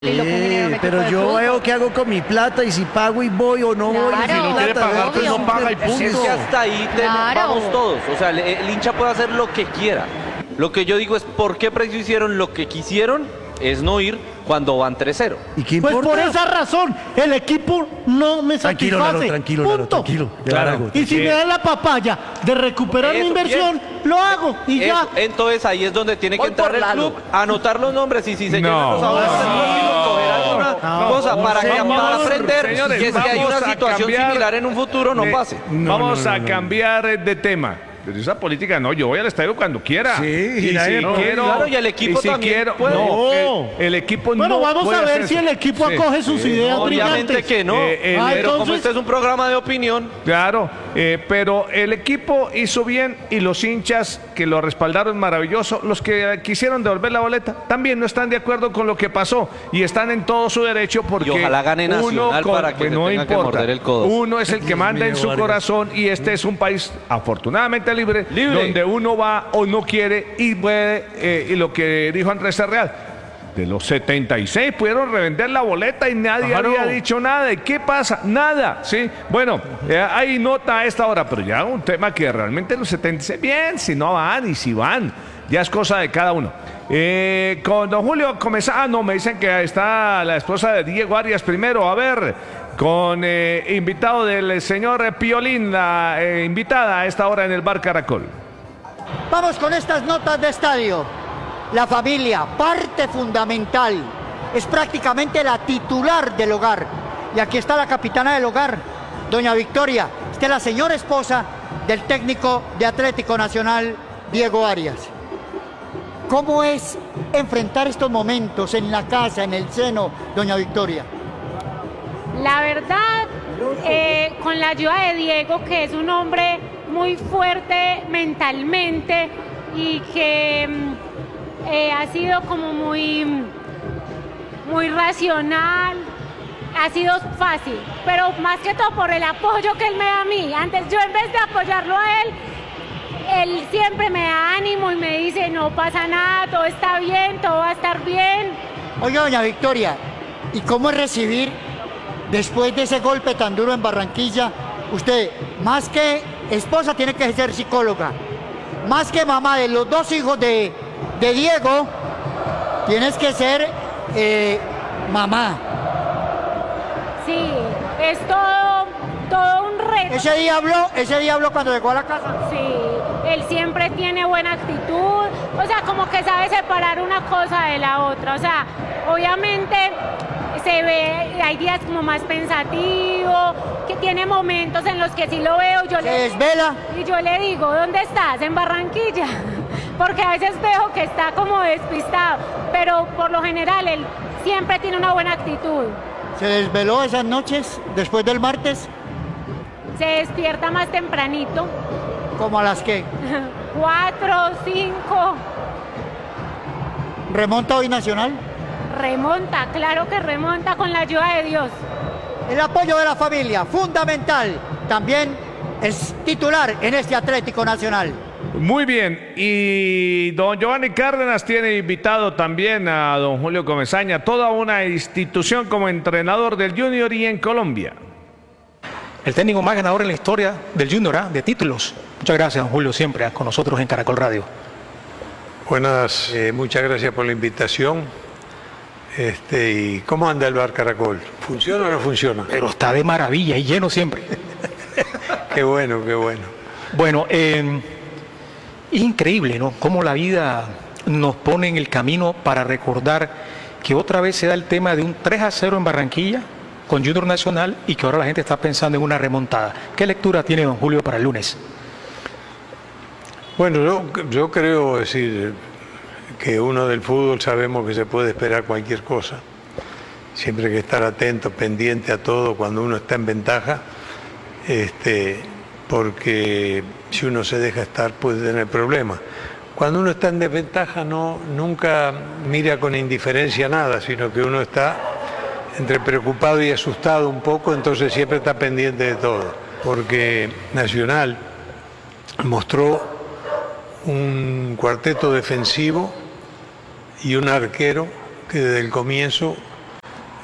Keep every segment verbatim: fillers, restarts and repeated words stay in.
y lo que genera un Eh, equipo pero de yo fútbol. veo qué hago con mi plata y si pago y voy o no voy. Claro, y Si no quiere plata, pagar, pues obvio. no paga y punto. Es que hasta ahí te- Claro. vamos todos. O sea, el, el hincha puede hacer lo que quiera. Lo que yo digo es, ¿por qué Precio hicieron lo que quisieron? Es no ir cuando van tres cero. ¿Y qué Pues importa? por esa razón, el equipo no me Tranquilo, satisface. Lalo, tranquilo, Lalo, Punto. tranquilo. Ya Claro. la hago. Y si Sí. me dan la papaya de recuperar mi Eso, inversión, bien. lo hago y Eso, ya. entonces ahí es donde tiene que Voy entrar por el Lalo. club, anotar los nombres y si se No. llenan los ahorros del No. próximo, coger alguna No. cosa No, para, que, señor. para aprender Señores, que si hay vamos una a situación cambiar similar en un futuro no de- pase. No, Vamos no, no, a no. cambiar de tema. Pero esa política no, yo voy al estadio cuando quiera. Sí, y y nadie- si no, quiero. claro, y el equipo y si también quiero, puede. no, el, el equipo Bueno, no vamos puede a ver hacer si eso. el equipo Sí. acoge sus ideas Obviamente brillantes. que no, Eh, el- Ah, pero como entonces- este es un programa de opinión, Claro, eh, pero el equipo hizo bien y los hinchas que lo respaldaron maravilloso, los que quisieron devolver la boleta también no están de acuerdo con lo que pasó y están en todo su derecho porque Y ojalá gane uno Nacional con- para que pues se no tenga que importa. morder el codo. Uno es el que Dios manda en mío, su Vargas. corazón y este es un país afortunadamente libre, Libre. donde uno va o no quiere y puede, eh, y lo que dijo Andrés Sarreal, de los setenta y seis pudieron revender la boleta y nadie Claro. había dicho nada. ¿Y qué pasa? Nada, ¿sí? Bueno, eh, hay nota a esta hora, pero ya un tema que realmente los setenta y seis, bien, si no van y si van, ya es cosa de cada uno. Eh, con don Julio Comezano, me dicen que está la esposa de Diego Arias primero. A ver, con eh, invitado del señor Piolín, la eh, invitada a esta hora en el Bar Caracol. Vamos con estas notas de estadio. La familia, parte fundamental, es prácticamente la titular del hogar. Y aquí está la capitana del hogar, doña Victoria. Esta es la señora esposa del técnico de Atlético Nacional, Diego Arias. ¿Cómo es enfrentar estos momentos en la casa, en el seno, doña Victoria? La verdad, eh, con la ayuda de Diego, que es un hombre muy fuerte mentalmente y que mm, eh, ha sido como muy, muy racional, ha sido fácil, pero más que todo por el apoyo que él me da a mí. Antes yo en vez de apoyarlo a él, él siempre me da ánimo y me dice, no pasa nada, todo está bien, todo va a estar bien. Oiga, doña Victoria, ¿y cómo es recibir, después de ese golpe tan duro en Barranquilla, usted, más que esposa, tiene que ser psicóloga, más que mamá de los dos hijos de, de Diego, tienes que ser eh, mamá? Sí, es todo, todo un reto. Ese día habló, ese día habló cuando llegó a la casa. Sí, él siempre tiene buena actitud, o sea, como que sabe separar una cosa de la otra, o sea, obviamente se ve, hay días como más pensativo, que tiene momentos en los que sí lo veo, yo Se le, desvela. y yo le digo, ¿dónde estás? En Barranquilla, porque a veces veo que está como despistado, pero por lo general él siempre tiene una buena actitud, Se desveló esas noches después del martes, se despierta más tempranito, como a las que cuatro, cinco. remonta hoy Nacional. Remonta, claro que remonta con la ayuda de Dios. El apoyo de la familia, fundamental, también es titular en este Atlético Nacional. Muy bien, y don Giovanni Cárdenas tiene invitado también a don Julio Comesaña, toda una institución como entrenador del Junior y en Colombia. El técnico más ganador en la historia del Junior, ¿ah? De títulos. Muchas gracias, don Julio, siempre ¿ah? Con nosotros en Caracol Radio. Buenas, eh, muchas gracias por la invitación. Este, ¿y cómo anda el Bar Caracol? ¿Funciona o no funciona? Pero está de maravilla y lleno siempre. Qué bueno, qué bueno. Bueno, eh, es increíble, ¿no? Cómo la vida nos pone en el camino para recordar que otra vez se da el tema de un tres a cero en Barranquilla con Junior Nacional y que ahora la gente está pensando en una remontada. ¿Qué lectura tiene don Julio para el lunes? Bueno, yo, yo creo decir que uno del fútbol sabemos que se puede esperar cualquier cosa. Siempre hay que estar atento, pendiente a todo cuando uno está en ventaja, este, porque si uno se deja estar puede tener problemas. Cuando uno está en desventaja no, nunca mira con indiferencia nada, sino que uno está entre preocupado y asustado un poco, entonces siempre está pendiente de todo. Porque Nacional mostró un cuarteto defensivo y un arquero que desde el comienzo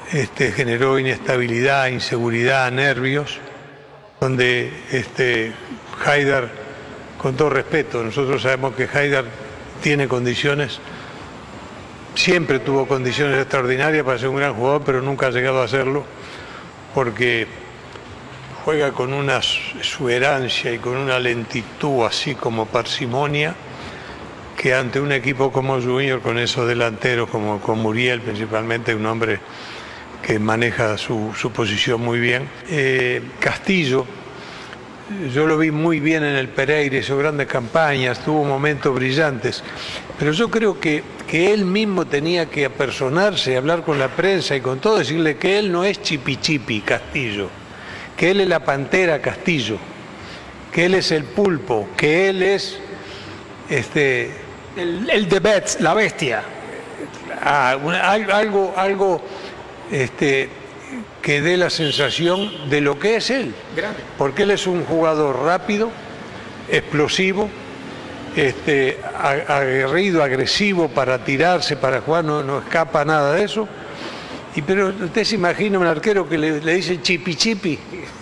este, generó inestabilidad, inseguridad, nervios, donde este, Haidar, con todo respeto, nosotros sabemos que Haidar tiene condiciones, siempre tuvo condiciones extraordinarias para ser un gran jugador, pero nunca ha llegado a hacerlo, porque juega con una exuberancia y con una lentitud así como parsimonia, que ante un equipo como Junior, con esos delanteros, como con Muriel principalmente, un hombre que maneja su, su posición muy bien. Eh, Castillo, yo lo vi muy bien en el Pereira, hizo grandes campañas, tuvo momentos brillantes, pero yo creo que, que él mismo tenía que apersonarse, hablar con la prensa y con todo, decirle que él no es chipichipi Castillo, que él es la pantera Castillo, que él es el pulpo, que él es este El, el The Bets, la bestia. ah, una- al- algo, algo este, que dé la sensación de lo que es él. Porque él es un jugador rápido, explosivo, este, a- aguerrido, agresivo para tirarse, para jugar, no, no escapa nada de eso. Y pero usted se imagina un arquero que le, le dice chipi chipi.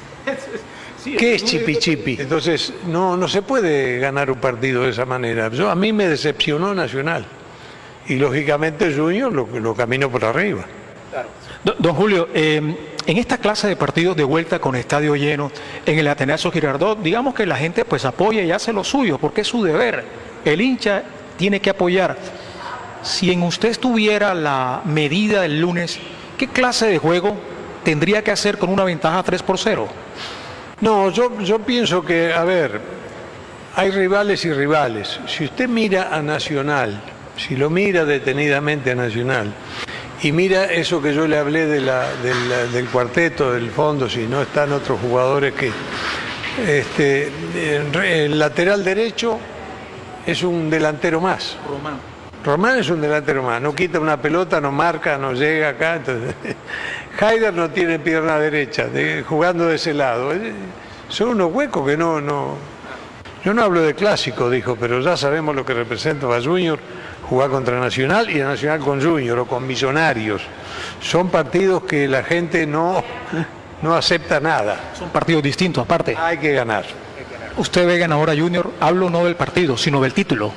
¿Qué es chipi chipi? Entonces no, no se puede ganar un partido de esa manera. Yo, a mí me decepcionó Nacional. Y lógicamente Junior lo, lo caminó por arriba. Don, don Julio, eh, en esta clase de partidos de vuelta con estadio lleno, en el Ateneo Girardot, digamos que la gente pues apoya y hace lo suyo, porque es su deber. El hincha tiene que apoyar. Si en usted estuviera la medida del lunes, ¿qué clase de juego tendría que hacer con una ventaja tres por cero? No, yo, yo pienso que, a ver, hay rivales y rivales. Si usted mira a Nacional, si lo mira detenidamente a Nacional, y mira eso que yo le hablé de la, del, del cuarteto, del fondo, si no están otros jugadores que... Este, el lateral derecho es un delantero más. Román. Román es un delantero más, no quita una pelota, no marca, no llega acá. Entonces, Haidar no tiene pierna derecha, de- jugando de ese lado. Eh, Son unos huecos que no, no... Yo no hablo de clásico, dijo, pero ya sabemos lo que representa a Junior jugar contra Nacional y a Nacional con Junior o con Millonarios. Son partidos que la gente no, no acepta nada. Son partidos distintos, aparte. Hay que ganar. Usted ve ganador a Junior, hablo no del partido, sino del título.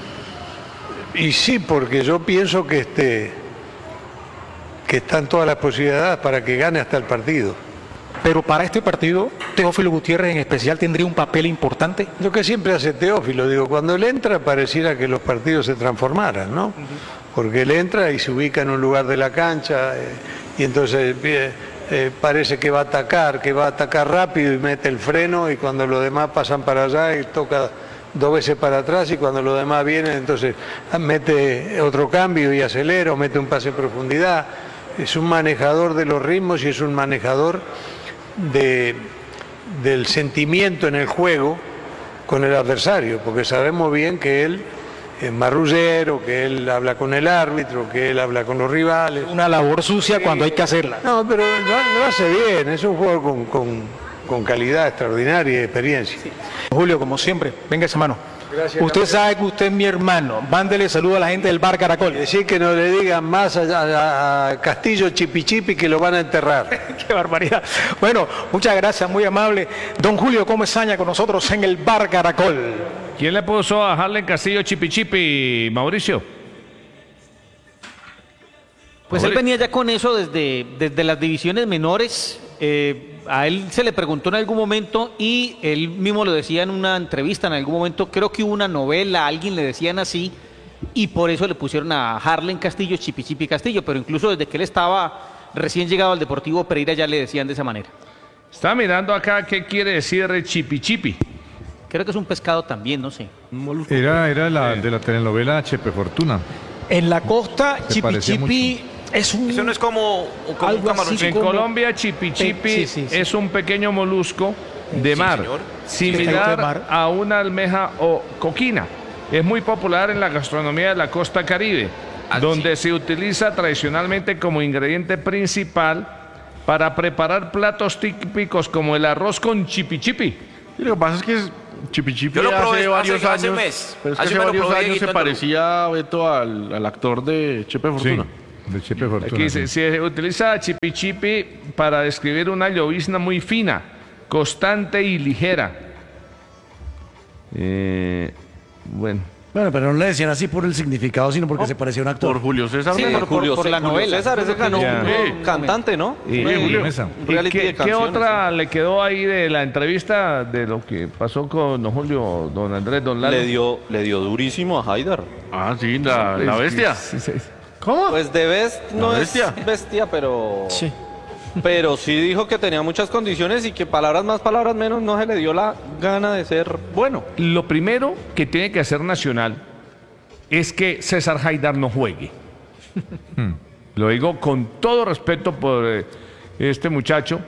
Y sí, porque yo pienso que este que están todas las posibilidades para que gane hasta el partido. Pero para este partido, Teófilo Gutiérrez en especial tendría un papel importante. Lo que siempre hace Teófilo, digo, cuando él entra pareciera que los partidos se transformaran, ¿no? Porque él entra y se ubica en un lugar de la cancha eh, y entonces eh, eh, parece que va a atacar, que va a atacar rápido y mete el freno y cuando los demás pasan para allá y toca dos veces para atrás y cuando los demás vienen entonces mete otro cambio y acelera o mete un pase en profundidad. Es un manejador de los ritmos y es un manejador de, del sentimiento en el juego con el adversario, porque sabemos bien que él es marrullero, que él habla con el árbitro, que él habla con los rivales. Una labor sucia cuando hay que hacerla. No, pero lo, lo hace bien, es un jugador con, con, con calidad extraordinaria y experiencia. Julio, como siempre, venga esa mano. Gracias, Usted Gabriel. sabe que usted es mi hermano. Mándele saludo a la gente del Bar Caracol. Decir que no le digan más a, a- a Castillo Chipichipi que lo van a enterrar. Qué barbaridad. Bueno, muchas gracias, muy amable. Don Julio Comesaña con nosotros en el Bar Caracol. ¿Quién le puso a Harlen Castillo Chipi Chipi, Mauricio? Pues él Mauri- venía ya con eso desde, desde las divisiones menores. Eh, a él se le preguntó en algún momento y él mismo lo decía en una entrevista en algún momento, creo que hubo una novela, a alguien le decían así, y por eso le pusieron a Harlen Castillo Chipi Chipi Castillo, pero incluso desde que él estaba recién llegado al Deportivo Pereira ya le decían de esa manera. Está mirando acá qué quiere decir Chipi Chipi. Creo que es un pescado también, no sé. Era, era la, de la telenovela Chepe Fortuna. En la costa, Se Chipi parecía Chipi es un... Eso no es como, como un Algo así camaroncito. En como- Colombia, Chipi Chipi Sí, sí, sí. es un pequeño molusco de Sí, mar, señor. similar de mar. a una almeja o coquina. Es muy popular en la gastronomía de la costa caribe, Ah, donde se utiliza tradicionalmente como ingrediente principal para preparar platos típicos como el arroz con chipi chipi. Y lo que pasa es que es- Chipi Chipi Yo lo probé hace varios hace- hace años, un mes. pero es que Hace hace un mes lo varios probé, años Dieguito, se en Perú. parecía, Beto, al, al actor de Chepe Fortuna. De Chepe Fortuna. Aquí dice, sí. se utiliza chipi chipi para describir una llovizna muy fina, constante y ligera. Eh, bueno. Bueno, pero no le decían así por el significado, sino porque se parecía a un actor. Por Julio César. Sí, Mesa. por, por- por la Julio novela. César, ese ganó Ya. un cantante, ¿no? Y, Sí, y- Julio Mesa. ¿y reality qué, de qué canciones, otra le quedó ahí de la entrevista de lo que pasó con don Julio, don Andrés, don Lalo? Le dio, le dio durísimo a Haidar. Ah, sí, la, la Es- bestia. sí, sí, sí. ¿Cómo? Pues de Best no La es bestia. bestia, pero... Sí. Pero sí dijo que tenía muchas condiciones y que palabras más, palabras menos, no se le dio la gana de ser bueno. Lo primero que tiene que hacer Nacional es que César Haidar no juegue. Lo digo con todo respeto por eh, este muchacho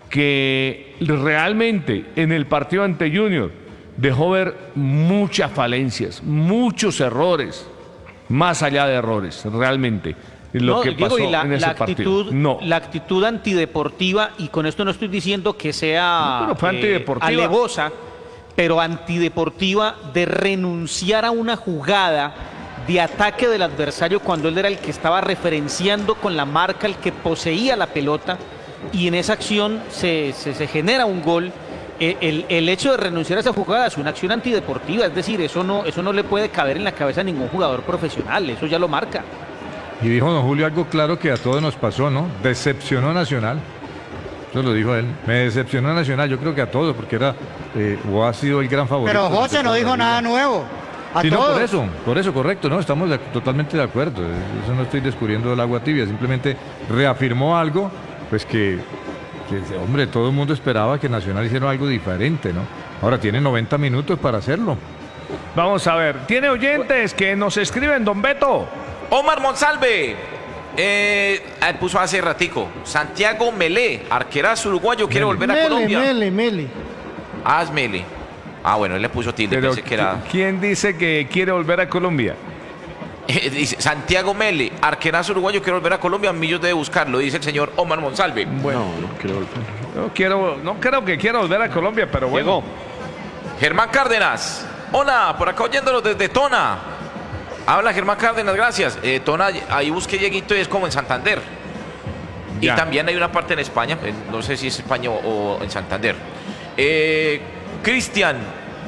que realmente en el partido ante Junior dejó ver muchas falencias, muchos errores, más allá de errores, realmente. Lo No, que Diego, pasó y la, en ese la partido. actitud, No. la actitud antideportiva, y con esto no estoy diciendo que sea No, pero fue antideportiva. alevosa, pero antideportiva de renunciar a una jugada de ataque del adversario cuando él era el que estaba referenciando con la marca, el que poseía la pelota, y en esa acción se, se- se genera un gol. Eh, El, el hecho de renunciar a esa jugada es una acción antideportiva, es decir, eso no, eso no le puede caber en la cabeza a ningún jugador profesional, eso ya lo marca. Y dijo don Julio algo claro que a todos nos pasó, ¿no? Decepcionó a Nacional. Eso lo dijo él. Me decepcionó a Nacional, yo creo que a todos, porque era eh, o ha sido el gran favorito. Pero durante José no toda la dijo liga. nada nuevo. A Sí, no, todos. por eso, por eso, correcto, no, estamos de- totalmente de acuerdo. Eso no estoy descubriendo el agua tibia, simplemente reafirmó algo, pues que, que, hombre, todo el mundo esperaba que Nacional hiciera algo diferente, ¿no? Ahora tiene noventa minutos para hacerlo. Vamos a ver, tiene oyentes que nos escriben, don Beto. Omar Monsalve, eh, él puso hace ratico. Santiago Melé, arquerazo uruguayo, quiere volver a Mele, Colombia. mele, mele. Ah, es Mele. Ah, bueno, él le puso tilde, Pero pensé que era. ¿quién dice que quiere volver a Colombia? Eh, dice Santiago Mele, arquerazo uruguayo, quiere volver a Colombia. Millos debe buscarlo, dice el señor Omar Monsalve. Bueno, No, no quiero volver. no quiero, no creo que quiera volver a Colombia, pero bueno. Llegó. Germán Cárdenas, hola, por acá oyéndolos desde Tona. Habla Germán Cárdenas, gracias. Eh, Tona, ahí busqué Dieguito y es como en Santander. Ya. Y también hay una parte en España, en- no sé si es España o, o en Santander. Eh, Cristian,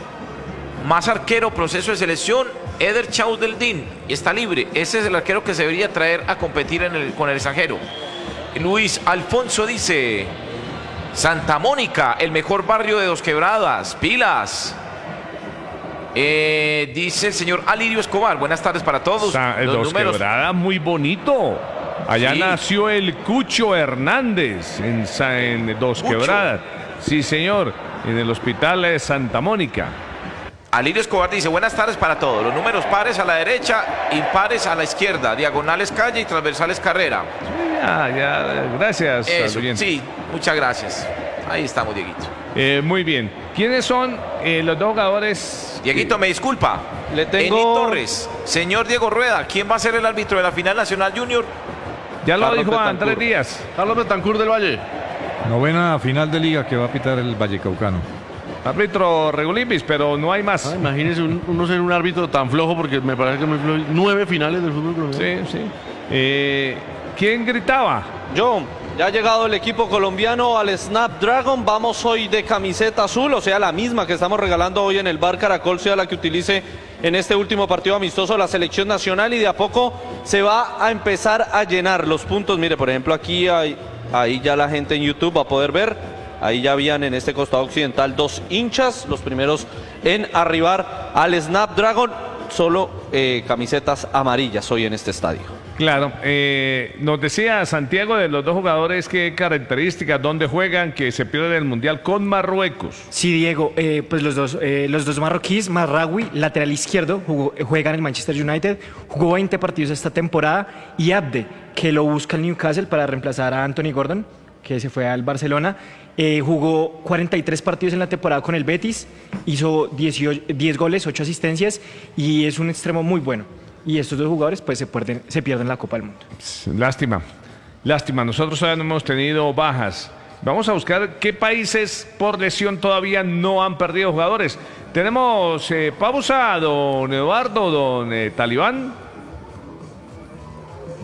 más arquero, proceso de selección, Eder Chaudeldin, y está libre. Ese es el arquero que se debería traer a competir en el- con el extranjero. Luis Alfonso dice, Santa Mónica, el mejor barrio de Dos Quebradas, pilas. Eh, dice el señor Alirio Escobar, buenas tardes para todos. Sa- Los Dos números. Quebradas, muy bonito. Allá Sí. nació el Cucho Hernández en, Sa- en Dos Cucho. Quebradas. Sí, señor, en el hospital de Santa Mónica. Alirio Escobar dice, buenas tardes para todos. Los números pares a la derecha, impares a la izquierda, diagonales calle y transversales carrera. Ya, ya, gracias. al Eso, oyente. sí, muchas gracias. Ahí estamos, Dieguito. Eh, muy bien. ¿Quiénes son eh, los dos jugadores? Dieguito, me disculpa. Le tengo- Eni Torres, señor Diego Rueda, ¿quién va a ser el árbitro de la final nacional junior? Ya lo Carlos dijo Betancur. Andrés Díaz. Carlos Betancur del Valle. Novena final de liga que va a pitar el Vallecaucano. Árbitro Regulimbis, pero no hay más. Ah, imagínese un- uno ser un árbitro tan flojo, porque me parece que es muy flojo. Nueve finales del fútbol colombiano. Sí, sí. Eh, ¿Quién gritaba? Yo, ya ha llegado el equipo colombiano al Snapdragon. Vamos hoy de camiseta azul, o sea, la misma que estamos regalando hoy en el Bar Caracol, sea la que utilice en este último partido amistoso la selección nacional, y de a poco se va a empezar a llenar los puntos. Mire, por ejemplo, aquí hay, ahí ya la gente en YouTube va a poder ver. Ahí ya habían en este costado occidental dos hinchas, los primeros en arribar al Snapdragon. Solo eh, camisetas amarillas hoy en este estadio. Claro, eh, nos decía Santiago de los dos jugadores qué características, dónde juegan, que se pierden el Mundial con Marruecos. Sí, Diego, eh, pues los dos, eh, los dos marroquíes, Marraoui, lateral izquierdo, jugó- juega en el Manchester United, jugó veinte partidos esta temporada, y Abde, que lo busca el Newcastle para reemplazar a Anthony Gordon, que se fue al Barcelona, eh, jugó cuarenta y tres partidos en la temporada con el Betis, hizo dieciocho diez goles, ocho asistencias, y es un extremo muy bueno. Y estos dos jugadores pues se pierden, se pierden la Copa del Mundo. Lástima, lástima, nosotros todavía no hemos tenido bajas. Vamos a buscar qué países por lesión todavía no han perdido jugadores. Tenemos eh, pausa, don Eduardo, don eh, Talibán.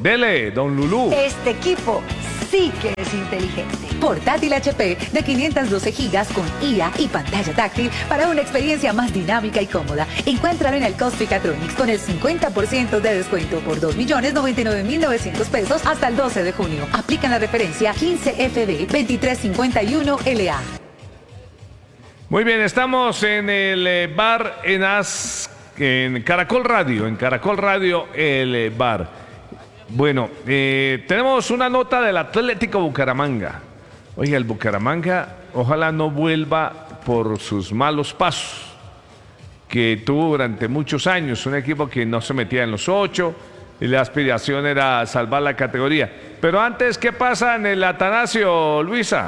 Dele, don Lulú. Este equipo sí que es inteligente. Portátil H P de quinientos doce gigas con I A y pantalla táctil para una experiencia más dinámica y cómoda. Encuéntralo en el Cospicatronics con el cincuenta por ciento de descuento por dos millones noventa y nueve mil novecientos pesos hasta el doce de junio. Aplican la referencia quince F B veintitrés cincuenta y uno L A. Muy bien, estamos en el eh, bar en, As, en Caracol Radio, en Caracol Radio el eh, bar. Bueno, eh, tenemos una nota del Atlético Bucaramanga. Oiga, el Bucaramanga ojalá no vuelva por sus malos pasos que tuvo durante muchos años, un equipo que no se metía en los ocho y la aspiración era salvar la categoría. Pero antes, ¿qué pasa en el Atanasio, Luisa?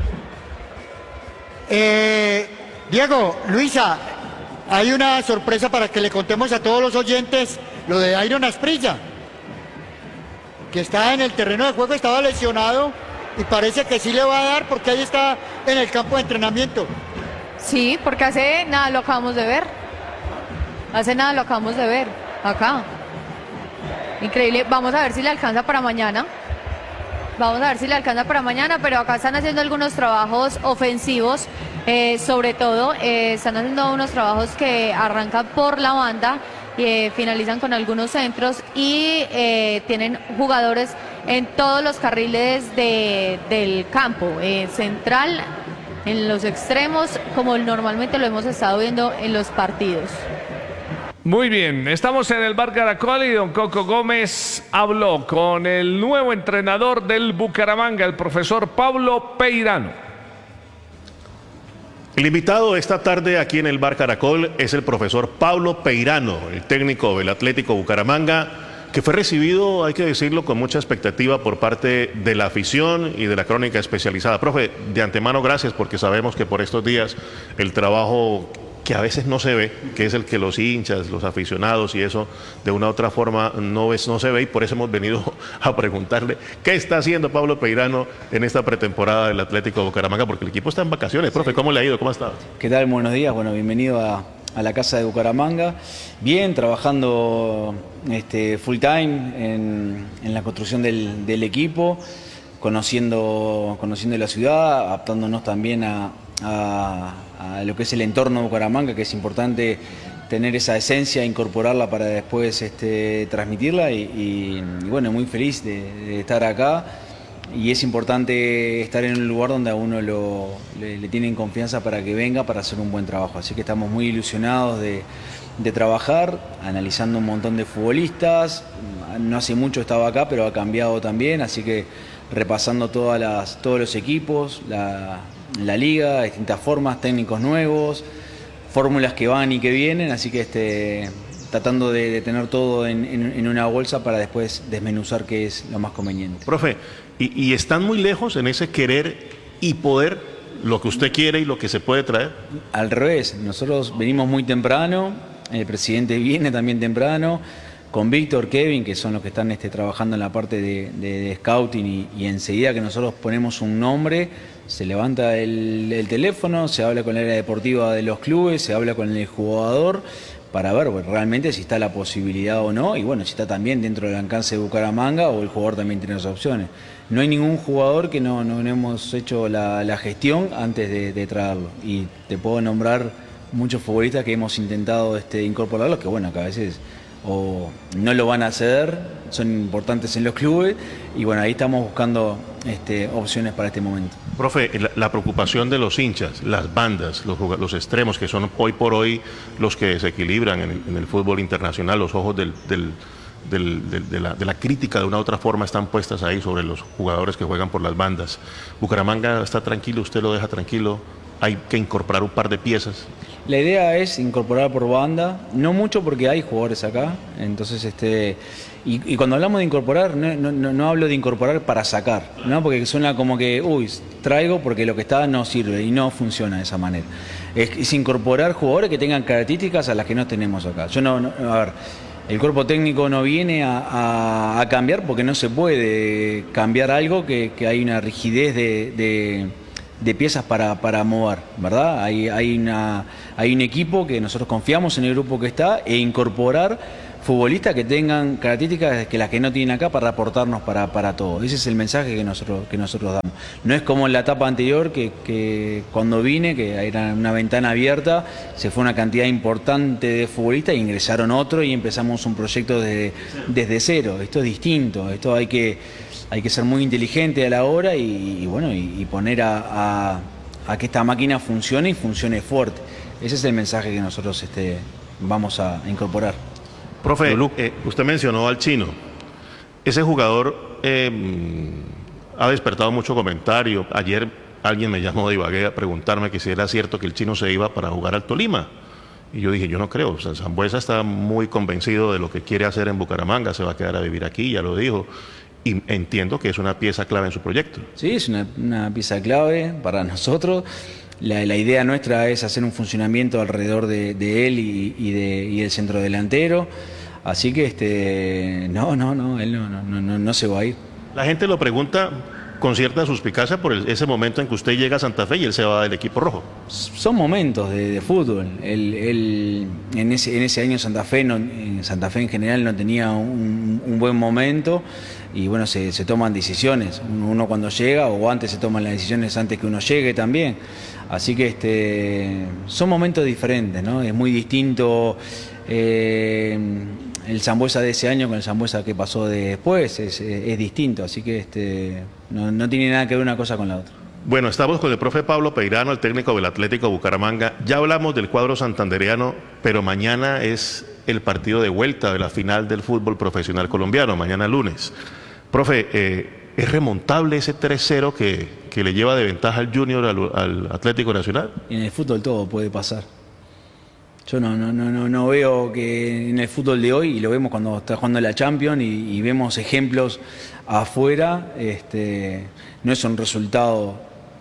Eh, Diego, Luisa, hay una sorpresa para que le contemos a todos los oyentes lo de Iron Asprilla, que está en el terreno de juego, estaba lesionado y parece que sí le va a dar porque ahí está en el campo de entrenamiento. Sí, porque hace nada lo acabamos de ver. Hace nada lo acabamos de ver acá. Increíble. Vamos a ver si le alcanza para mañana. Vamos a ver si le alcanza para mañana, pero acá están haciendo algunos trabajos ofensivos, eh, sobre todo eh, están haciendo unos trabajos que arrancan por la banda y eh, finalizan con algunos centros y eh, tienen jugadores en todos los carriles de, del campo, eh, central, en los extremos, como normalmente lo hemos estado viendo en los partidos. Muy bien, estamos en el bar Caracol y don Coco Gómez habló con el nuevo entrenador del Bucaramanga, el profesor Pablo Peirano. El invitado esta tarde aquí en el bar Caracol es el profesor Pablo Peirano, el técnico del Atlético Bucaramanga, que fue recibido, hay que decirlo, con mucha expectativa por parte de la afición y de la crónica especializada. Profe, de antemano gracias, porque sabemos que por estos días el trabajo que a veces no se ve, que es el que los hinchas, los aficionados y eso de una u otra forma no, ves, no se ve, y por eso hemos venido a preguntarle qué está haciendo Pablo Peirano en esta pretemporada del Atlético Bucaramanga, porque el equipo está en vacaciones. Profe, ¿cómo le ha ido? ¿Cómo ha estado? ¿Qué tal? Buenos días, bueno, bienvenido a, a la casa de Bucaramanga. Bien, trabajando este, full time en, en la construcción del, del equipo, conociendo, conociendo la ciudad, adaptándonos también a A, a lo que es el entorno de Bucaramanga, que es importante tener esa esencia, incorporarla para después este, transmitirla y, y, y bueno, muy feliz de, de estar acá, y es importante estar en un lugar donde a uno lo, le, le tienen confianza para que venga para hacer un buen trabajo, así que estamos muy ilusionados de, de trabajar, analizando un montón de futbolistas. No hace mucho estaba acá, pero ha cambiado también, así que repasando todas las, todos los equipos, la la liga, distintas formas, técnicos nuevos, fórmulas que van y que vienen, así que este, tratando de, de tener todo en, en, en una bolsa para después desmenuzar qué es lo más conveniente. Profe, ¿y, y están muy lejos en ese querer y poder lo que usted quiere y lo que se puede traer? Al revés, nosotros venimos muy temprano, el presidente viene también temprano, con Víctor, Kevin, que son los que están este, trabajando en la parte de, de, de scouting, y, y enseguida que nosotros ponemos un nombre, se levanta el, el teléfono, se habla con la área deportiva de los clubes, se habla con el jugador para ver bueno, realmente si está la posibilidad o no, y bueno, si está también dentro del alcance de Bucaramanga o el jugador también tiene las opciones. No hay ningún jugador que no, no, no hemos hecho la, la gestión antes de, de traerlo, y te puedo nombrar muchos futbolistas que hemos intentado este, incorporarlos, que bueno, que a veces o no lo van a hacer, son importantes en los clubes, y bueno, ahí estamos buscando este, opciones para este momento. Profe, la, la preocupación de los hinchas, las bandas, los, los extremos, que son hoy por hoy los que desequilibran en el, en el fútbol internacional, los ojos del, del, del, del, de, la, de la crítica de una u otra forma están puestas ahí sobre los jugadores que juegan por las bandas. Bucaramanga está tranquilo, usted lo deja tranquilo, hay que incorporar un par de piezas. La idea es incorporar por banda, no mucho porque hay jugadores acá, entonces este y, y cuando hablamos de incorporar, no, no, no hablo de incorporar para sacar, ¿no? Porque suena como que, uy, traigo porque lo que está no sirve, y no funciona de esa manera. Es, es incorporar jugadores que tengan características a las que no tenemos acá. Yo no, no a ver, el cuerpo técnico no viene a, a, a cambiar, porque no se puede cambiar algo que, que hay una rigidez de, de de piezas para, para mover, ¿verdad? Hay, hay, una, hay un equipo que nosotros confiamos en el grupo que está, e incorporar futbolistas que tengan características que las que no tienen acá para aportarnos para, para todo. Ese es el mensaje que nosotros, que nosotros damos. No es como en la etapa anterior, que, que cuando vine, que era una ventana abierta, se fue una cantidad importante de futbolistas e ingresaron otros y empezamos un proyecto desde, desde cero. Esto es distinto, esto hay que, hay que ser muy inteligente a la hora y, y bueno, y, y poner a, a, a que esta máquina funcione y funcione fuerte. Ese es el mensaje que nosotros este, vamos a incorporar. Profe, eh, usted mencionó al Chino. Ese jugador eh, ha despertado mucho comentario. Ayer alguien me llamó de Ibagué a preguntarme que si era cierto que el Chino se iba para jugar al Tolima. Y yo dije, yo no creo. O sea, Sambueza está muy convencido de lo que quiere hacer en Bucaramanga, se va a quedar a vivir aquí, ya lo dijo. Y entiendo que es una pieza clave en su proyecto. Sí, es una, una pieza clave para nosotros. La, la idea nuestra es hacer un funcionamiento alrededor de, de él y, y, de, y del centro delantero. Así que este no, no, no, él no, no, no, no se va a ir. La gente lo pregunta con cierta suspicacia por el, ese momento en que usted llega a Santa Fe y él se va del equipo rojo. Son momentos de, de fútbol. Él, él, en, ese, en ese año Santa Fe, no, en Santa Fe en general no tenía un, un buen momento y bueno, se, se toman decisiones. Uno cuando llega o antes se toman las decisiones antes que uno llegue también. Así que este, son momentos diferentes, ¿no? Es muy distinto eh, el Sambueza de ese año con el Sambueza que pasó después, es, es distinto, así que este, no, no tiene nada que ver una cosa con la otra. Bueno, estamos con el profe Pablo Peirano, el técnico del Atlético Bucaramanga. Ya hablamos del cuadro santandereano, pero mañana es el partido de vuelta de la final del fútbol profesional colombiano, mañana lunes. Profe, eh, ¿es remontable ese tres cero que, que le lleva de ventaja al Junior al, al Atlético Nacional? En el fútbol todo puede pasar. Yo no, no, no, no, no veo que en el fútbol de hoy, y lo vemos cuando está jugando la Champions y, y vemos ejemplos afuera, este, no es un resultado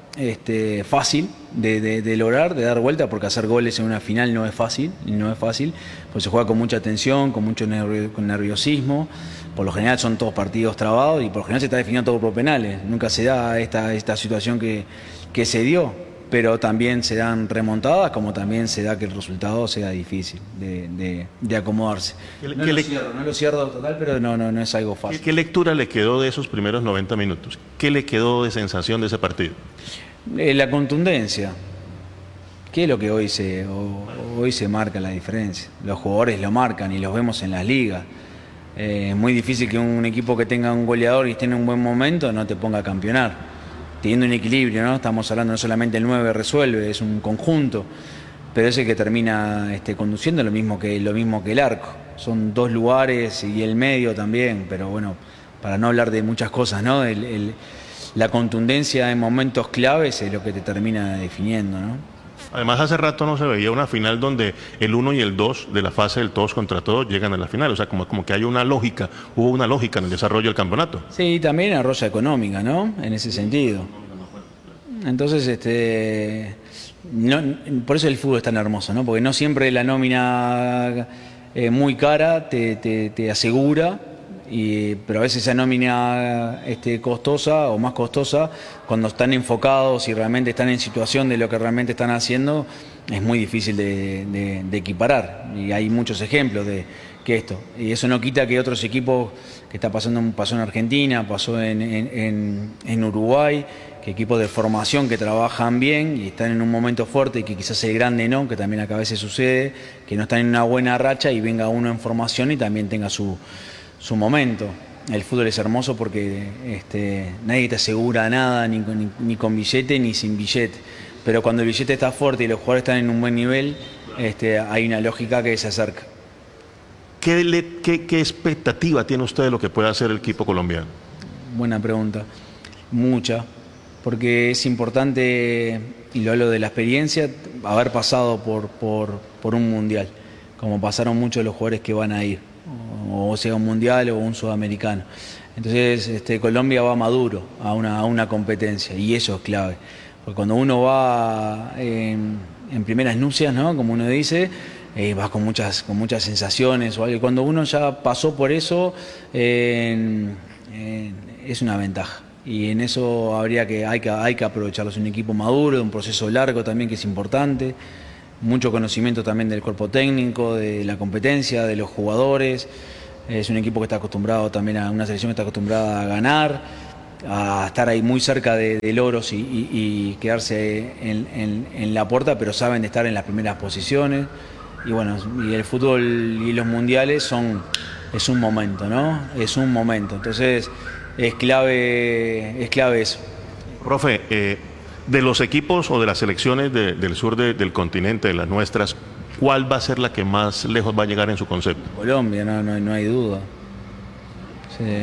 este, fácil de, de, de lograr, de dar vuelta, porque hacer goles en una final no es fácil, no es fácil, pues se juega con mucha tensión, con mucho nervio, con nerviosismo. Por lo general son todos partidos trabados y por lo general se está definiendo todo por penales. Nunca se da esta, esta situación que, que se dio, pero también se dan remontadas, como también se da que el resultado sea difícil de, de, de acomodarse. No lo, cierro, no lo cierro total, pero no, no, no es algo fácil. ¿Qué, ¿Qué lectura le quedó de esos primeros noventa minutos? ¿Qué le quedó de sensación de ese partido? Eh, la contundencia. ¿Qué es lo que hoy se, o, hoy se marca la diferencia? Los jugadores lo marcan y los vemos en las ligas. Eh, es muy difícil que un equipo que tenga un goleador y esté en un buen momento no te ponga a campeonar. Teniendo un equilibrio, ¿no? Estamos hablando no solamente el nueve resuelve, es un conjunto, pero es el que termina este, conduciendo lo mismo, que, lo mismo que el arco. Son dos lugares y el medio también, pero bueno, para no hablar de muchas cosas, ¿no? El, el, la contundencia en momentos claves es lo que te termina definiendo, ¿no? Además, hace rato no se veía una final donde el uno y el dos de la fase del todos contra todos llegan a la final. O sea, como, como que hay una lógica, hubo una lógica en el desarrollo del campeonato. Sí, también en rosa económica, ¿no? En ese sentido. Entonces, este, no, por eso el fútbol es tan hermoso, ¿no? Porque no siempre la nómina eh, muy cara te, te, te asegura. Y, pero a veces esa nómina este, costosa o más costosa, cuando están enfocados y realmente están en situación de lo que realmente están haciendo, es muy difícil de, de, de equiparar. Y hay muchos ejemplos de que esto. Y eso no quita que otros equipos, que está pasando, pasó en Argentina, pasó en, en, en, en Uruguay, que equipos de formación que trabajan bien y están en un momento fuerte y que quizás el grande no, que también acá a veces sucede, que no están en una buena racha y venga uno en formación y también tenga su... su momento. El fútbol es hermoso porque este, nadie te asegura nada, ni, ni, ni con billete ni sin billete. Pero cuando el billete está fuerte y los jugadores están en un buen nivel, este, hay una lógica que se acerca. ¿Qué, le, qué, ¿Qué expectativa tiene usted de lo que puede hacer el equipo colombiano? Buena pregunta. Mucha. Porque es importante, y lo hablo de la experiencia, haber pasado por, por, por un mundial, como pasaron muchos de los jugadores que van a ir, o sea un mundial o un sudamericano. Entonces este, Colombia va maduro a una, a una competencia y eso es clave, porque cuando uno va en, en primeras nupcias, ¿no? Como uno dice, eh, vas con muchas, con muchas sensaciones o algo. Cuando uno ya pasó por eso, eh, eh, es una ventaja. Y en eso habría que, hay que, hay que aprovecharlo. Es un equipo maduro, un proceso largo también que es importante. mucho conocimiento también del cuerpo técnico, de la competencia, de los jugadores. Es un equipo que está acostumbrado también a una selección que está acostumbrada a ganar, a estar ahí muy cerca de, de logros y, y, y quedarse en, en, en la puerta, pero saben de estar en las primeras posiciones. Y bueno, y el fútbol y los mundiales son, es un momento, ¿no? Es un momento. Entonces es clave, es clave eso. Profe, eh, de los equipos o de las selecciones de, del sur de, del continente, de las nuestras, ¿cuál va a ser la que más lejos va a llegar en su concepto? Colombia, no, no, no hay duda. Sí.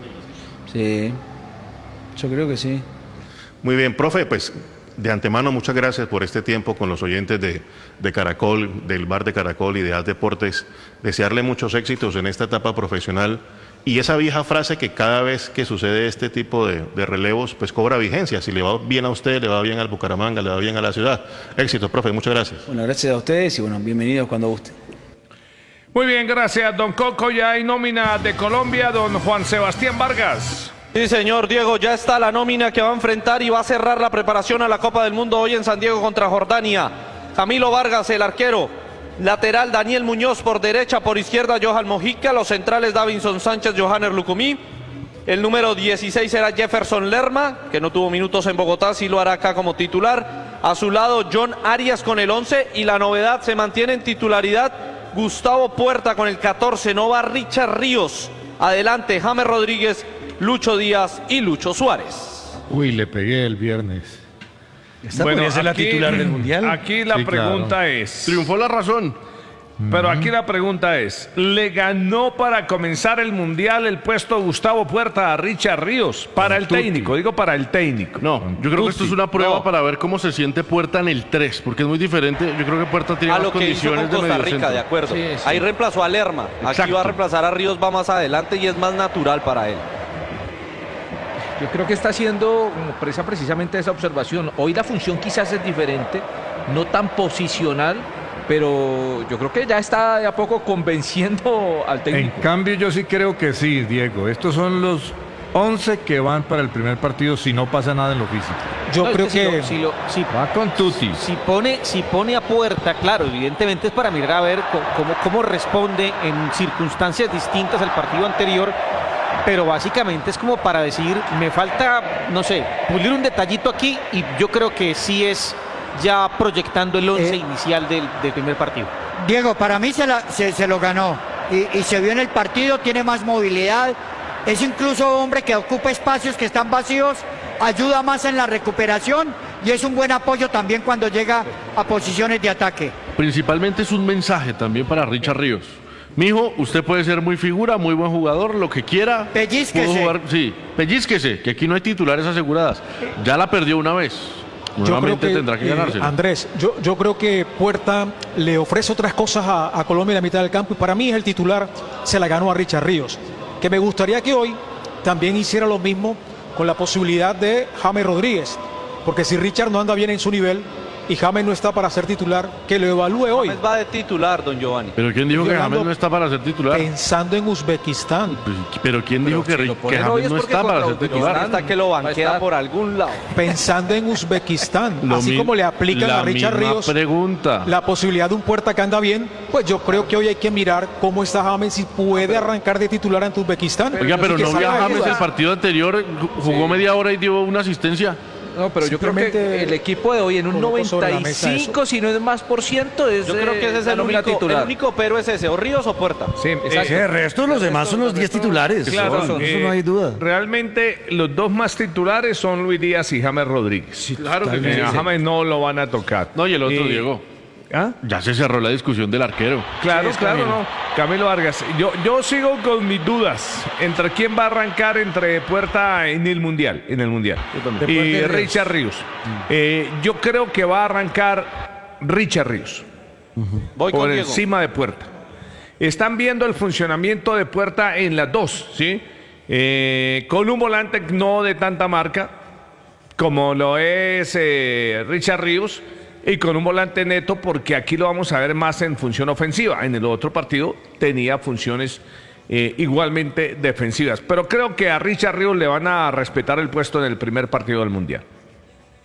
Sí. Yo creo que sí. Muy bien, profe, pues de antemano muchas gracias por este tiempo con los oyentes de, de Caracol, del Bar de Caracol y de Haz Deportes. Desearle muchos éxitos en esta etapa profesional y esa vieja frase que cada vez que sucede este tipo de, de relevos, pues cobra vigencia. Si le va bien a usted, le va bien al Bucaramanga, le va bien a la ciudad. Éxitos, profe, muchas gracias. Bueno, gracias a ustedes y bueno, bienvenidos cuando guste. Muy bien, gracias, don Coco. Ya hay nómina de Colombia, don Juan Sebastián Vargas. Sí, señor Diego, ya está la nómina que va a enfrentar y va a cerrar la preparación a la Copa del Mundo hoy en San Diego contra Jordania. Camilo Vargas, el arquero. Lateral, Daniel Muñoz por derecha, por izquierda, Johan Mojica. Los centrales, Davinson Sánchez, Johanner Lucumí. El número dieciséis era Jefferson Lerma, que no tuvo minutos en Bogotá, sí lo hará acá como titular. A su lado, John Arias con el once. Y la novedad, se mantiene en titularidad Gustavo Puerta con el catorce. No va Richard Ríos. Adelante, James Rodríguez, Lucho Díaz y Lucho Suárez. Uy, le pegué el viernes. ¿Esta podría ser la titular del Mundial? Aquí la Sí, pregunta claro. es... Triunfó la razón. Pero aquí la pregunta es, ¿le ganó para comenzar el Mundial el puesto Gustavo Puerta a Richard Ríos? Para el Tutti. técnico, digo para el técnico. No, yo creo que esto es una prueba No. para ver cómo se siente Puerta en el tres, porque es muy diferente. Yo creo que Puerta tiene A más lo que hizo condiciones con de Costa medio Rica, centro. de acuerdo. Sí, sí. Ahí reemplazó a Lerma. Aquí Exacto. va a reemplazar a Ríos, va más adelante y es más natural para él. Yo creo que está haciendo como presa precisamente esa observación. Hoy la función quizás es diferente, no tan posicional, pero yo creo que ya está de a poco convenciendo al En técnico. cambio, yo sí creo que sí, Diego. Estos son los once que van para el primer partido si no pasa nada en lo físico. Yo No, creo es si que... lo- si lo- si- Va con Tutti. Si pone, si pone a Puerta, claro, evidentemente es para mirar a ver co- cómo, cómo responde en circunstancias distintas al partido anterior, pero básicamente es como para decir, me falta, no sé, pulir un detallito aquí y yo creo que sí es ya proyectando el once Eh, inicial del, del primer partido. Diego, para mí se, la- se- se lo ganó y, y se vio en el partido, tiene más movilidad, es incluso hombre que ocupa espacios que están vacíos, ayuda más en la recuperación y es un buen apoyo también cuando llega a posiciones de ataque. Principalmente es un mensaje también para Richard Ríos. Mijo, usted puede ser muy figura, muy buen jugador, lo que quiera. Pellizquese. Pudo jugar- sí, pellizquese, que aquí no hay titulares aseguradas. Ya la perdió una vez. Yo creo Nuevamente que, tendrá que eh, ganársela. Andrés, yo, yo creo que Puerta le ofrece otras cosas a, a Colombia en la mitad del campo y para mí es el titular, se la ganó a Richard Ríos. Que me gustaría que hoy también hiciera lo mismo con la posibilidad de James Rodríguez, porque si Richard no anda bien en su nivel y James no está para ser titular, que lo evalúe hoy. James va de titular, don Giovanni. Pero ¿quién dijo que Hablando- James no está para ser titular? Pensando en Uzbekistán. Pues, pero ¿quién dijo que, Ri- que James no está para ser titular? Hasta que lo banquea por algún lado. Pensando en Uzbekistán, Lo así mi- como le aplican la a Richard misma Ríos pregunta. la posibilidad de un Puerta que anda bien, pues yo creo que hoy hay que mirar cómo está James si puede arrancar de titular ante Uzbekistán. Oiga, pero Y que no vio a salga de James el dudas. partido anterior, jugó media hora y dio una asistencia. No, pero yo creo que Simplemente el equipo de hoy en un colocó sobre la noventa y mesa eso. cinco, si no es más por ciento, es Yo creo que ese eh, es la el nómina único, titular. el único pero es ese, o Ríos o Puerta. Sí, Sí, el resto, los demás son los diez titulares. Claro, eso eh, no hay duda. Realmente los dos más titulares son Luis Díaz y James Rodríguez. Claro que Eh, sí. a James no lo van a tocar. No, y el otro, Y- Diego. ¿Ah? Ya se cerró la discusión del arquero. Claro, Sí, es claro, Camilo. no. Camilo Vargas. Yo, yo sigo con mis dudas entre quién va a arrancar entre Puerta en el Mundial. En el Mundial. De Y Puerta y Ríos. Richard Ríos. Eh, yo creo que va a arrancar Richard Ríos. Voy con Por Diego. encima de Puerta. Están viendo el funcionamiento de Puerta en las dos, ¿sí? Eh, con un volante no de tanta marca, como lo es eh, Richard Ríos, y con un volante neto, porque aquí lo vamos a ver más en función ofensiva. En el otro partido tenía funciones eh, igualmente defensivas. Pero creo que a Richard Ríos le van a respetar el puesto en el primer partido del Mundial.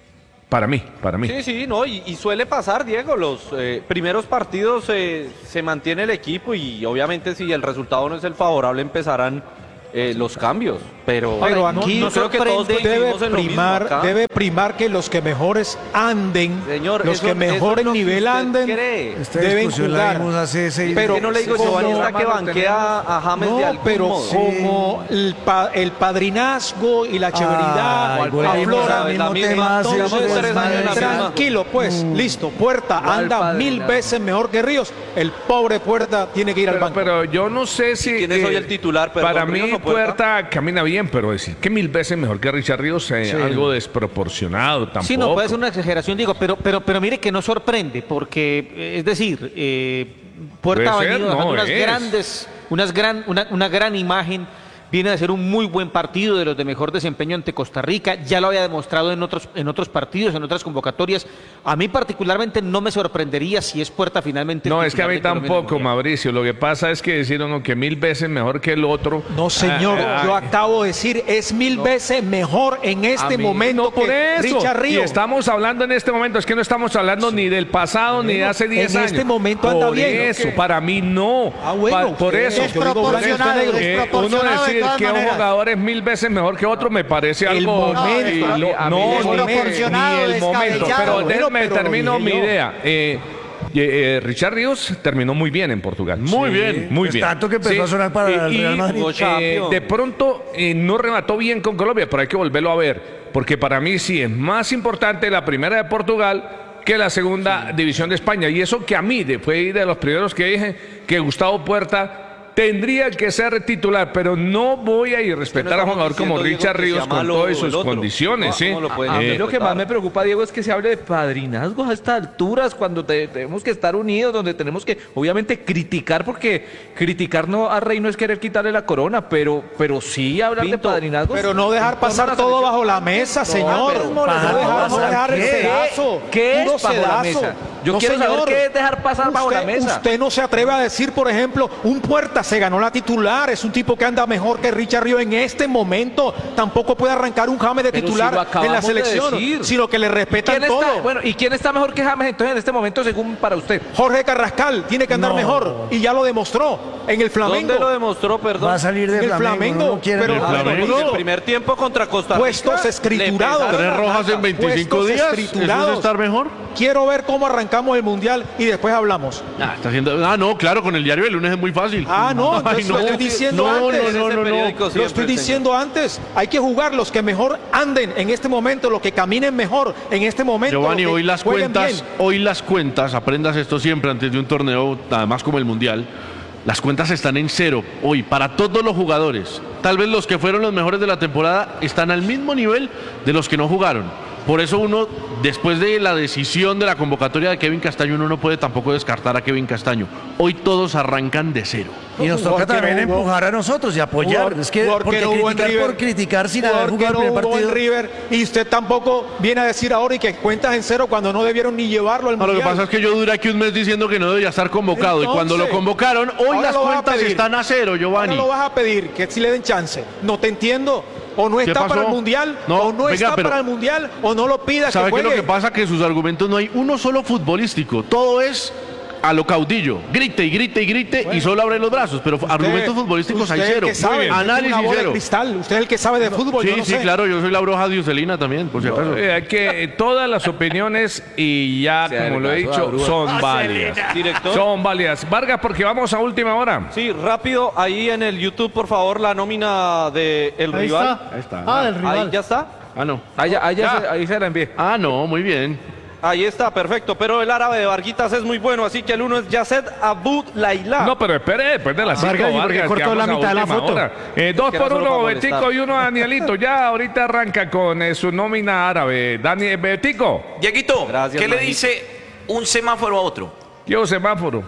Para mí, para mí. Sí, sí, no, y, y suele pasar, Diego, los eh, primeros partidos eh, se mantiene el equipo y obviamente si el resultado no es el favorable empezarán eh, los cambios, pero, Pero no- aquí no, creo que todos debe coincidimos en lo mismo primar, acá. debe primar que los que mejores anden, Señor, los eso- que eso mejor es en lo que nivel usted anden, cree. Esta deben discusión la jugar. vimos hace seis Pero ¿Qué no le digo, como- Giovanni está que banquea a James no, de algún pero modo? como el, pa- el padrinazgo y la cheveridad Ay, volvemos aflora, al mismo misma- tema, todos siempre los es tres años en la madre. misma. tranquilo pues, listo, Puerta ¿Cuál anda padrinazgo? mil veces mejor que Ríos, el pobre Puerta tiene que ir al Pero, banco. pero yo no sé si... ¿Quién es hoy el titular, perdón, Para mí Ríos o Puerta? Puerta camina bien, pero decir que mil veces mejor que Richard Ríos es algo desproporcionado tampoco. Sí, no puede ser una exageración, digo, pero, pero, pero mire que no sorprende, porque, eh, es decir, eh, Puerta ha Puede ser, venido dejando no unas es. grandes, unas gran, una, una gran imagen, viene a ser un muy buen partido de los de mejor desempeño ante Costa Rica, ya lo había demostrado en otros, en otros partidos, en otras convocatorias. A mí particularmente no me sorprendería si es Puerta finalmente. el No, es que a titular mí de Colombia en el tampoco, Mundial. Mauricio. Lo que pasa es que decir uno que mil veces mejor que el otro. No, señor, Ah, ah, yo acabo de decir, es mil veces mejor en este a mí, momento no por que eso. Richard Y Ríos. estamos hablando en este momento, es que no estamos hablando ni del pasado ni de hace diez en años. este momento anda por bien, ¿o eso, qué? para mí no. Ah, bueno, Pa- por usted- eso. Desproporcionado, Eh, uno desproporcionado de decir todas que un maneras. jugador es mil veces mejor que otro me parece El algo. momento. y No, lo- a mí no, me- ni- desproporcionado, ni el momento. descabellado. Pero Bueno, déjame pero lo termino dije mi yo. idea. Eh, eh, Richard Ríos terminó muy bien en Portugal. Muy bien. Muy Pues bien. tanto que empezó a sonar para el y- Real y, Madrid. eh, Champions. de pronto eh, no remató bien con Colombia, pero hay que volverlo a ver. Porque para mí sí es más importante la primera de Portugal que la segunda división de España. Y eso que a mí de- fue de los primeros que dije que Gustavo Puerta tendría que ser titular, pero no voy a irrespetar a un jugador como diciendo, Richard Diego, que Ríos sea con malo todas el sus otro. condiciones. ¿sí? ¿Cómo lo pueden A mí Eh, lo que más me preocupa, Diego, es que se hable de padrinazgos a estas alturas, cuando te- tenemos que estar unidos, donde tenemos que, obviamente, criticar, porque criticar no a Rey no es querer quitarle la corona, pero, pero sí hablar de Pinto, padrinazgos. Pero no dejar en torno a pasar la todo selección. bajo la mesa, señor. pero- No dejar, no dejar el ¿Qué? sedazo. ¿Qué puro es bajo la sedazo. mesa? Yo No, quiero saber señor. qué es dejar pasar bajo la Usted- mesa. Usted no se atreve a decir, por ejemplo, un Puerta se ganó la titular, es un tipo que anda mejor que Richard Ríos en este momento. Tampoco puede arrancar un James de Pero si titular lo en la acabamos de selección, decir. sino que le respetan ¿Quién todo. está, bueno, ¿y quién está mejor que James entonces en este momento, según para usted? Jorge Carrascal tiene que andar No. mejor y ya lo demostró en el Flamengo. ¿Dónde lo demostró, perdón? Va a salir de En el Flamengo. Flamengo, no quiere pero- el Ah, Flamengo. bueno, Flamengo. el primer tiempo contra Costa Rica. Puestos le escriturados. pegaron Tres la rojas nalga. en veinticinco Puestos días. ¿Eso es escriturados. estar mejor? Quiero ver cómo arrancamos el Mundial y después hablamos. Ah, está haciendo... ah, no, claro, con el diario del lunes es muy fácil. Ah, no, Ay, entonces lo estoy diciendo no, antes. No, no, no, Ese no. periódico Lo siempre, estoy señor. diciendo antes. Hay que jugar los que mejor anden en este momento, los que caminen mejor en este momento. Giovanni, los que hoy las jueguen cuentas, bien. hoy las cuentas, aprendas esto siempre antes de un torneo, además como el Mundial, las cuentas están en cero hoy para todos los jugadores. Tal vez los que fueron los mejores de la temporada están al mismo nivel de los que no jugaron. Por eso uno, después de la decisión de la convocatoria de Kevin Castaño, uno no puede tampoco descartar a Kevin Castaño. Hoy todos arrancan de cero. Y nos toca Jugador que también no jugó. empujar a nosotros y apoyar. Jugador- es que jugador porque que no jugó en criticar River. por criticar sin haber Jugador jugado el que primer no jugó partido. en River y usted tampoco viene a decir ahora y que cuentas en cero cuando no debieron ni llevarlo al No, lo Mundial. que pasa es que yo duré aquí un mes diciendo que no debería estar convocado. y cuando lo Entonces, convocaron, hoy ahora las lo vas a cuentas pedir. están a cero, Giovanni. Ahora lo vas a pedir, que si le den chance. No te entiendo. O no ¿Qué está pasó? para el Mundial, No, o no venga, está pero- para el Mundial, o no lo pida ¿Sabe que qué es juegue. lo que pasa? Que sus argumentos no hay uno solo futbolístico. Todo es a lo caudillo. Grite y grite y grite y solo abre los brazos. Pero argumentos futbolísticos hay usted cero. el que sabe, Análisis una bola de cero. cristal. Usted es el que sabe de fútbol. Sí, yo no sí, sé. claro. Yo soy la bruja de Ucelina también, por si acaso. Eh, hay que eh, todas las opiniones y ya, Se como lo he adelgazó la dicho, bruja. son válidas. Director. Son válidas. Vargas, porque vamos a última hora. Sí, rápido, ahí en el YouTube, por favor, la nómina de el Ahí rival. está. Ahí está. Ah, del rival. Ahí ya está. Ah, no. Ahí, ya- ahí ya Ya. se, ahí se la envié. Ah, no, muy bien. Ahí está, perfecto. Pero el árabe de Varguitas es muy bueno, así que el uno es Yaced Abud Laila. No, pero espere, después de las cinco Vargas, ¿y por qué Vargas, cortó que la vamos a mitad de la última foto? hora. Eh, dos Que era por solo uno, para molestar. Betico y uno Danielito. Ya ahorita arranca con eh, su nómina árabe. Dani, Betico. Dieguito, Gracias, ¿qué le manito. dice un semáforo a otro? Yo semáforo.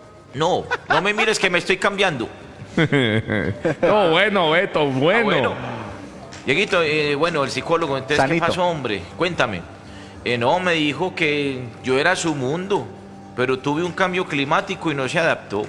No, no me mires que me estoy cambiando. No, bueno, Beto, bueno. Ah, bueno. Dieguito, eh, bueno, el psicólogo, entonces, ¿qué Sanito. pasó, hombre? Cuéntame. Eh, no, me dijo que yo era su mundo, pero tuve un cambio climático y no se adaptó.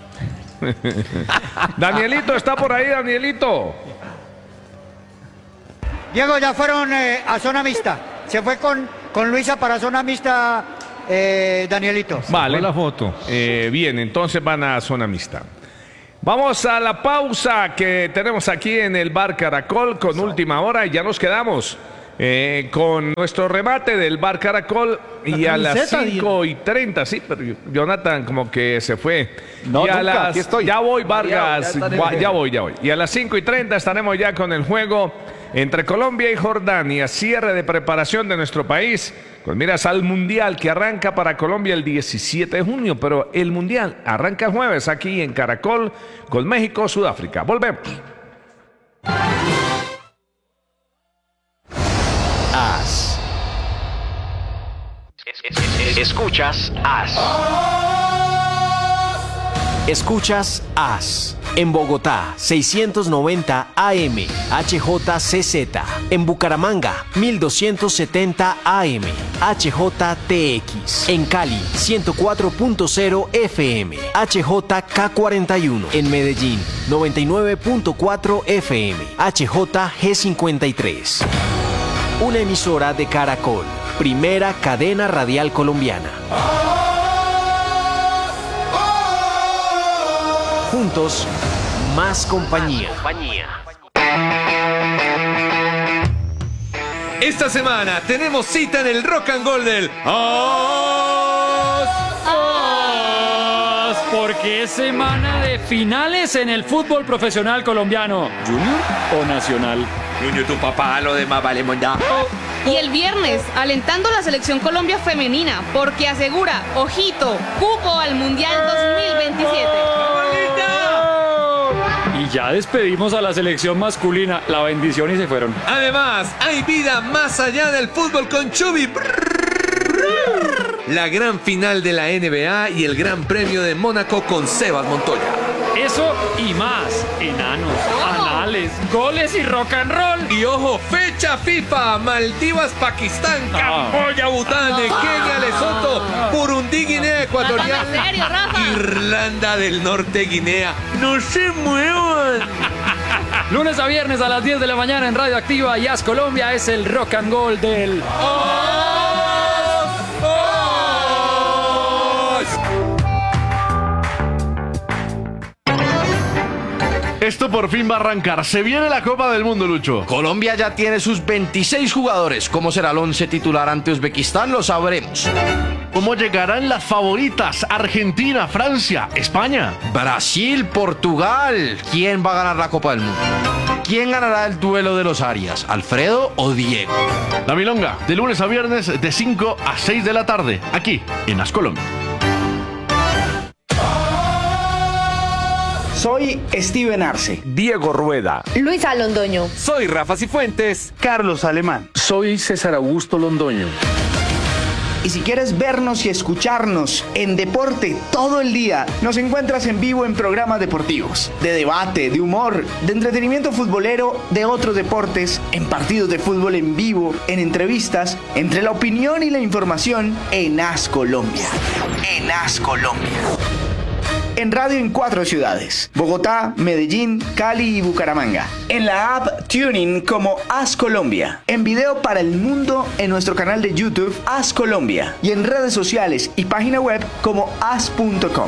Danielito, está por ahí, Danielito. Diego, ya fueron eh, a zona mixta. Se fue con con Luisa para zona mixta, eh, Danielito. Vale. la foto. Eh, bien, entonces van a zona mixta. Vamos a la pausa que tenemos aquí en el Bar Caracol con Última Hora y ya nos quedamos eh, con nuestro remate del Bar Caracol y a las cinco y treinta, sí, pero Jonathan como que se fue. No, y a nunca, las, aquí estoy. Ya voy, Vargas, Ya, ya, ya, ya voy, ya voy. Y a las cinco y treinta estaremos ya con el juego entre Colombia y Jordania, cierre de preparación de nuestro país, con miras al Mundial que arranca para Colombia el diecisiete de junio, pero el Mundial arranca el jueves aquí en Caracol con México, Sudáfrica. Volvemos. As. Escuchas As. Escuchas As. En Bogotá, seiscientos noventa A M, H J C Z. En Bucaramanga, mil doscientos setenta A M, H J T X. En Cali, ciento cuatro punto cero F M, H J K cuarenta y uno. En Medellín, noventa y nueve punto cuatro F M, H J G cincuenta y tres. Una emisora de Caracol, primera cadena radial colombiana. Juntos, más compañía. Esta semana tenemos cita en el Rock and Roll del As. As, porque es semana de finales en el fútbol profesional colombiano. ¿Junior o nacional? Junior, tu papá, lo demás vale mondá. Y el viernes, alentando a la selección Colombia femenina, porque asegura, ojito, cupo al Mundial dos mil veintisiete. Y ya despedimos a la selección masculina, la bendición y se fueron. Además, hay vida más allá del fútbol con Chubi. La gran final de la N B A y el Gran Premio de Mónaco con Sebas Montoya. Eso y más, enanos, anales, goles y rock and roll. Y ojo, fecha FIFA, Maldivas, Pakistán, Camboya, Bután, Kenia, Lesoto, Burundi, Guinea Ecuatorial, ¿En serio, Rafa? Irlanda del Norte, Guinea. ¡No se muevan! Lunes a viernes a las diez de la mañana en Radio Activa y As Colombia es el rock and roll del... Esto por fin va a arrancar. Se viene la Copa del Mundo, Lucho. Colombia ya tiene sus veintiséis jugadores. ¿Cómo será el once titular ante Uzbekistán? Lo sabremos. ¿Cómo llegarán las favoritas? Argentina, Francia, España. Brasil, Portugal. ¿Quién va a ganar la Copa del Mundo? ¿Quién ganará el duelo de los Arias? ¿Alfredo o Diego? La Milonga, de lunes a viernes, de cinco a seis de la tarde, aquí en As Colombia. Soy Steven Arce. Diego Rueda. Luisa Londoño. Soy Rafa Cifuentes. Carlos Alemán. Soy César Augusto Londoño. Y si quieres vernos y escucharnos en deporte todo el día, nos encuentras en vivo en programas deportivos, de debate, de humor, de entretenimiento futbolero, de otros deportes, en partidos de fútbol en vivo, en entrevistas, entre la opinión y la información en As Colombia. En As Colombia. En radio en cuatro ciudades: Bogotá, Medellín, Cali y Bucaramanga. En la app TuneIn como As Colombia. En video para el mundo en nuestro canal de YouTube As Colombia. Y en redes sociales y página web como as punto com.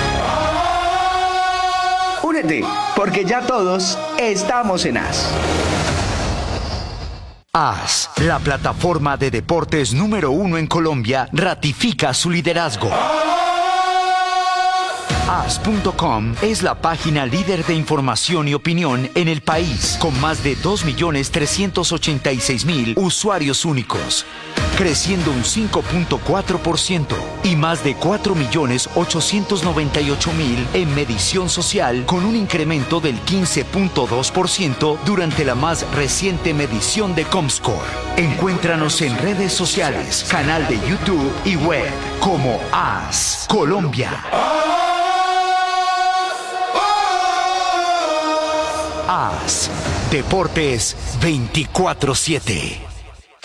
Únete, porque ya todos estamos en As. As, la plataforma de deportes número uno en Colombia, ratifica su liderazgo. As punto com es la página líder de información y opinión en el país, con más de dos millones trescientos ochenta y seis mil usuarios únicos, creciendo un cinco punto cuatro por ciento y más de cuatro millones ochocientos noventa y ocho mil en medición social, con un incremento del quince punto dos por ciento durante la más reciente medición de Comscore. Encuéntranos en redes sociales, canal de YouTube y web como As Colombia. As, Deportes veinticuatro siete.